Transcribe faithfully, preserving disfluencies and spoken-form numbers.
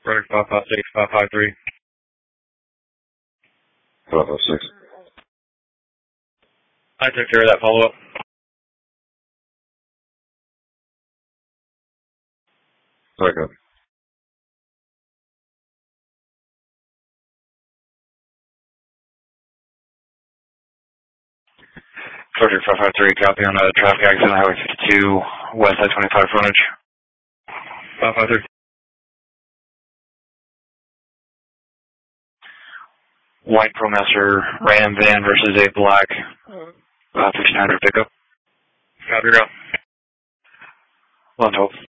Roger, five five six, five five three. five five six. I took care of that follow-up. Sorry, copy. Roger, five five three, copy on a traffic accident, Highway fifty-two, West I twenty-five frontage. five five three. White ProMaster Ram van versus a black uh, fifteen hundred pickup. Copy, go. one twelve.